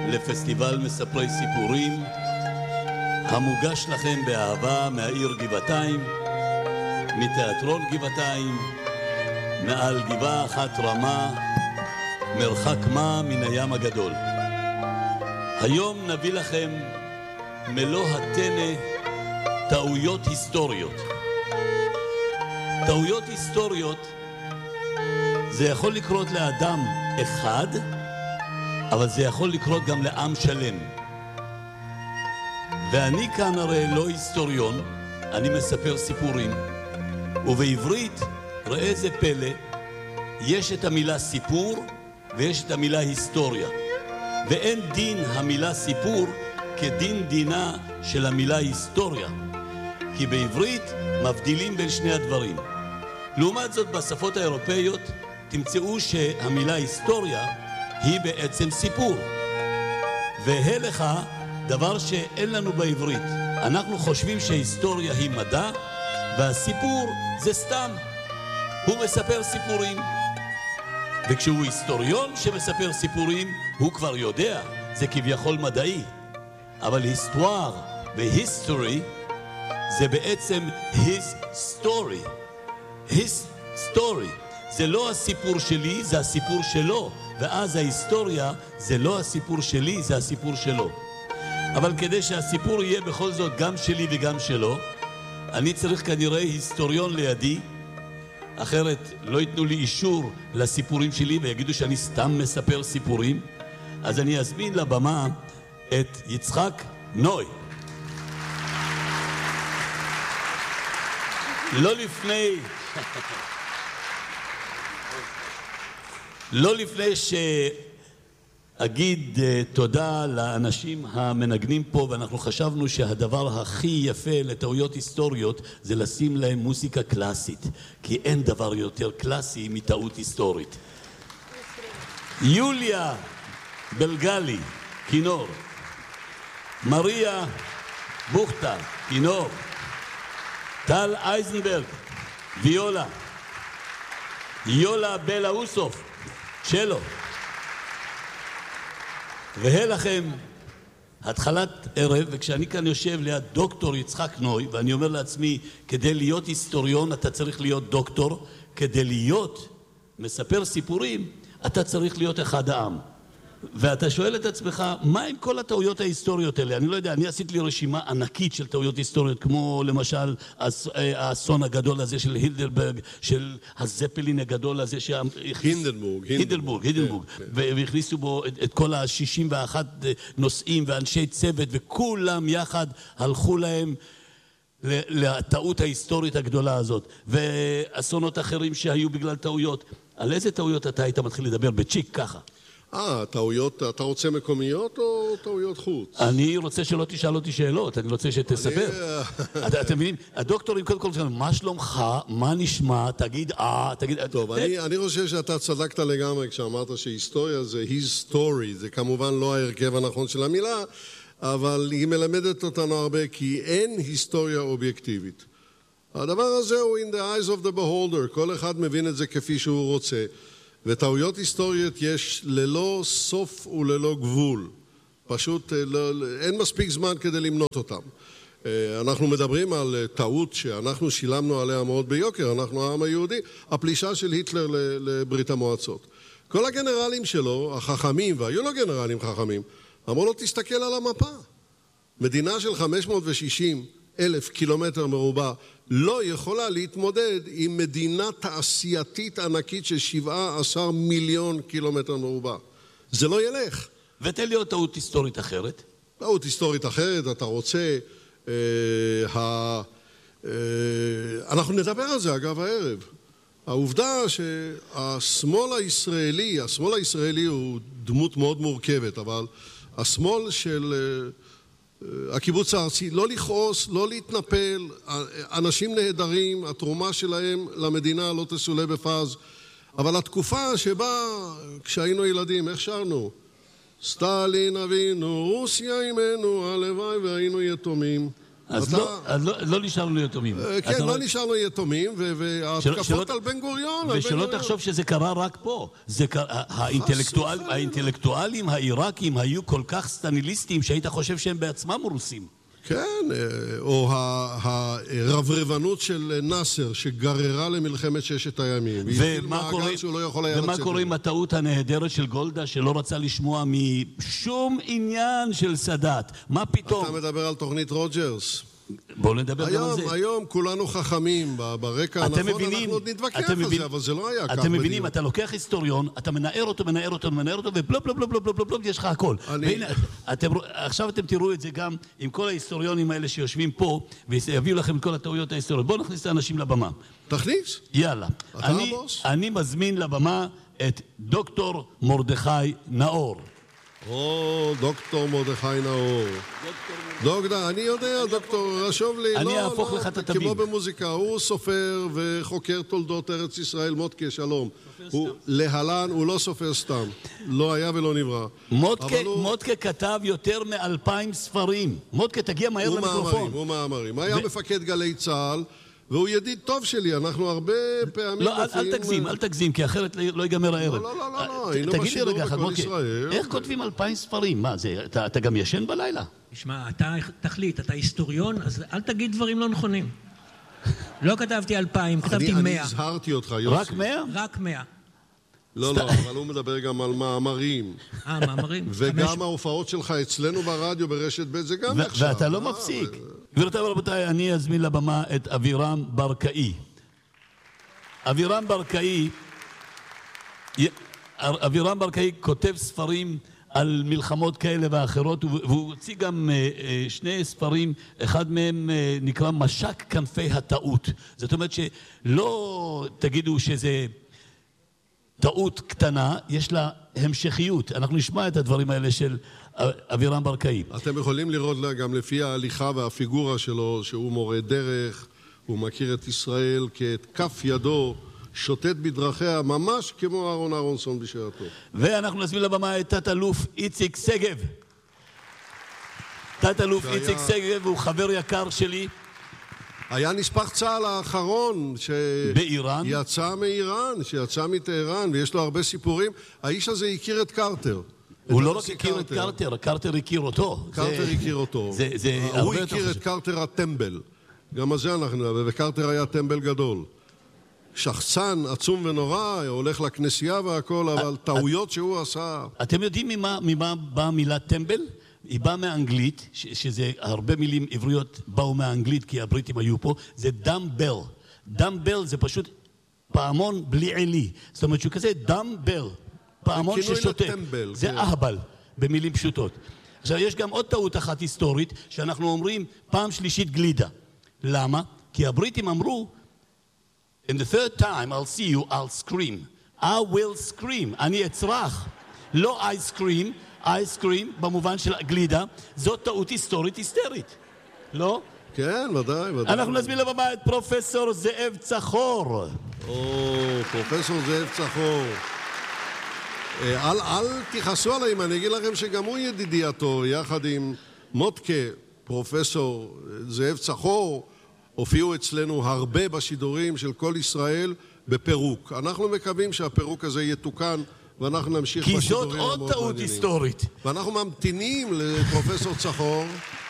לפסטיבל מספרי סיפורים, המוגש לכם באהבה מהעיר גבעתיים, מתיאטרון גבעתיים, מעל גבעה אחת רמה, מרחק מה מן הים הגדול. היום נביא לכם מלוא הטנא טעויות היסטוריות. טעויות היסטוריות זה יכול לקרות לאדם אחד, אבל זה יכול לקרות גם לעם שלם. ואני כאן הרי לא היסטוריון, אני מספר סיפורים. ובעברית, ראה איזה פלא, יש את המילה סיפור ויש את המילה היסטוריה. ואין דין המילה סיפור כדין דינה של המילה היסטוריה. כי בעברית מבדילים בין שני הדברים. לעומת זאת, בשפות האירופאיות תמצאו שהמילה היסטוריה היא בעצם סיפור. והלך דבר שאין לנו בעברית. אנחנו חושבים שההיסטוריה היא מדע, והסיפור זה סתם. הוא מספר סיפורים. וכשהוא היסטוריון שמספר סיפורים, הוא כבר יודע, זה כביכול מדעי. אבל היסטואר והיסטורי זה בעצם his story. his story. זה לא הסיפור שלי, זה הסיפור שלו. ואז ההיסטוריה זה לא הסיפור שלי, זה הסיפור שלו. אבל כדי שהסיפור יהיה בכל זאת גם שלי וגם שלו, אני צריך כנראה היסטוריון לידי, אחרת לא ייתנו לי אישור לסיפורים שלי ויגידו שאני סתם מספר סיפורים. אז אני אזמין לבמה את יצחק נוי. לא לפני שאגיד תודה לאנשים המנגנים פה, ואנחנו חשבנו שהדבר הכי יפה לטעויות היסטוריות זה לשים להם מוזיקה קלאסית, כי אין דבר יותר קלאסי מטעות היסטורית. יוליה בלגלי, כינור. מריה בוכטה, כינור. טל אייזנברג, ויולה. יולה בלה אוסוף, צ'לו. והלכם התחלת ערב, וכשאני כאן יושב ליד דוקטור יצחק נוי, ואני אומר לעצמי, כדי להיות היסטוריון אתה צריך להיות דוקטור, כדי להיות מספר סיפורים אתה צריך להיות אחד העם. ואתה שואל את עצמך, מה עם כל הטעויות ההיסטוריות האלה? אני לא יודע, אני עשיתי לי רשימה ענקית של טעויות היסטוריות, כמו למשל האסון הגדול הזה של הילדלברג, של הזפלין הגדול הזה, הינדלבורג, והכניסו בו את כל ה-61 נוסעים ואנשי צוות, וכולם יחד הלכו להם לטעות ההיסטורית הגדולה הזאת, ואסונות אחרים שהיו בגלל טעויות. על איזה טעויות אתה היית מתחיל לדבר בצ'יק ככה? טעויות, אתה רוצה מקומיות או טעויות חוץ? אני רוצה שלא תשאל אותי שאלות, אני רוצה שתספר. אתם מבינים? הדוקטורים קודם כל, מה שלומך? מה נשמע? תגיד, תגיד... טוב, אני חושב שאתה צדקת לגמרי כשאמרת שהיסטוריה זה his story, זה כמובן לא ההרכב הנכון של המילה, אבל היא מלמדת אותנו הרבה, כי אין היסטוריה אובייקטיבית. הדבר הזה הוא in the eyes of the beholder, כל אחד מבין את זה כפי שהוא רוצה. וטעויות היסטוריות יש ללא סוף וללא גבול. פשוט אין מספיק זמן כדי למנות אותם. אנחנו מדברים על טעות שאנחנו שילמנו עליה מאוד ביוקר, אנחנו העם היהודי, הפלישה של היטלר לברית המועצות. כל הגנרלים שלו, החכמים, והיו לו גנרלים חכמים, אמרו לו תסתכל על המפה. מדינה של 560,000 קילומטר מרובע לא יכולה להתמודד עם מדינה תעשייתית ענקית של 17 מיליון קילומטר מרובע. זה לא ילך. ותן לי עוד טעות היסטורית אחרת. טעות היסטורית אחרת, אתה רוצה... אנחנו נדבר על זה אגב הערב. העובדה שהשמאל הישראלי הוא דמות מאוד מורכבת, אבל השמאל של... הקיבוץ הארצי, לא לכעוס, לא להתנפל, אנשים נהדרים, התרומה שלהם למדינה לא תסולה בפז, אבל התקופה שבה, כשהיינו ילדים, איך שרנו? סטלין אבינו, רוסיה אימנו, הלוואי והיינו יתומים. אז לא נשארנו יתומים. כן, לא נשארנו יתומים, וההתקפות על בן גוריון... ושלא תחשוב שזה קרה רק פה. האינטלקטואלים העיראקים היו כל כך סטניליסטים שהיית חושב שהם בעצמם רוסים. כן, או הרברבנות של נאסר שגררה למלחמת ששת הימים. ומה קורה עם הטעות הנהדרת של גולדה שלא רצה לשמוע משום עניין של סאדאת? מה פתאום? אתה מדבר על תוכנית רוג'רס. בואו נדבר גם על זה. היום כולנו חכמים, ברקע הנכון אנחנו עוד נתווכח על זה, אבל זה לא היה כך. אתם מבינים, אתה לוקח היסטוריון, אתה מנער אותו, ובלופ, יש לך הכל. עכשיו אתם תראו את זה גם עם כל ההיסטוריונים האלה שיושבים פה, ויביאו לכם את כל הטעויות ההיסטוריות. בואו נכניס את האנשים לבמה. תכניס? יאללה. אני מזמין לבמה את דוקטור מרדכי נאור. דוקטור מרדכי נאור. דוקטור, אני יודע, דוקטור, רשוב לי. אני אהפוך לך את התמים. כמו במוזיקה, הוא סופר וחוקר תולדות ארץ ישראל, מודקה, שלום. להלן, הוא לא סופר סתם. לא היה ולא נברא. מודקה כתב יותר מ2,000 ספרים. מודקה, תגיע מהר למיקרופון. הוא מאמרים. היה מפקד גלי צה"ל, והוא ידיד טוב שלי, אנחנו הרבה פעמים... לא, אל תגזים, כי אחרת לא ייגמר הערב. לא, היינו בשידור בכל ישראל. איך כותבים 2,000 ספרים? מה זה, אתה גם ישן בלילה? תשמע, אתה תחליט, אתה היסטוריון, אז אל תגיד דברים לא נכונים. לא כתבתי 2,000, כתבתי 100. אני הזהרתי אותך, יוסי. רק 100? רק 100. לא, אבל הוא מדבר גם על מאמרים. מאמרים. וגם ההופעות שלך אצלנו ברדיו ברשת ב' זה גם נחשב. ואתה לא מפסיק. גבירותיי ורבותיי, אני אזמין לבמה את אבירם ברקאי. אבירם ברקאי כותב ספרים על מלחמות כאלה ואחרות, והוא הוציא גם שני ספרים, אחד מהם נקרא משק כנפי הטעות. זאת אומרת שלא תגידו שזה טעות קטנה, יש לה המשכיות. אנחנו נשמע את הדברים האלה של אבירם ברקאי. אתם יכולים לראות גם לפי ההליכה והפיגורה שלו, שהוא מורה דרך, הוא מכיר את ישראל כאת כף ידו, שוטט בדרכיה, ממש כמו אהרון אהרונסון בשעתו. ואנחנו נזמין לבמה את תת-אלוף איציק שגב. תת-אלוף איציק שגב הוא חבר יקר שלי. היה נספח צה"ל האחרון שיצא מאיראן, שיצא מטהרן, ויש לו הרבה סיפורים. האיש הזה הכיר את קרטר. הוא לא רק הכיר את קרטר, קרטר הכיר אותו. קרטר הכיר אותו. הוא הכיר את קרטר הטמבל. גם על זה אנחנו נדבר, וקרטר היה טמבל גדול. שחצן עצום ונורא, הולך לכנסייה והכל, אבל טעויות שהוא עשה. אתם יודעים ממה באה המילה טמבל? היא באה מאנגלית, שזה הרבה מילים עבריות באו מאנגלית כי הבריטים היו פה, זה דמבל. דמבל זה פשוט פעמון בלי עלי. זאת אומרת שהוא כזה דמבל, פעמון ששוטה. זה אהבל, במילים פשוטות. עכשיו יש גם עוד טעות אחת היסטורית, שאנחנו אומרים פעם שלישית גלידה. למה? כי הבריטים אמרו, in the third time I'll see you, I'll scream. I will scream. אני אצרח. לא I scream. אייסקרים, במובן של גלידה, זאת טעות היסטורית היסטרית, לא? כן, ודאי. אנחנו נזמין לבמה את פרופסור זאב צחור. פרופסור זאב צחור. אל תכעסו עליהם, אני אגיד לכם שגם הוא ידידי הטוב, יחד עם מודקה, פרופסור זאב צחור, הופיעו אצלנו הרבה בשידורים של כל ישראל בפירוק. אנחנו מקווים שהפירוק הזה יתוקן, ואנחנו נמשיך כי זאת עוד טעות היסטורית. ואנחנו ממתינים לפרופסור צחור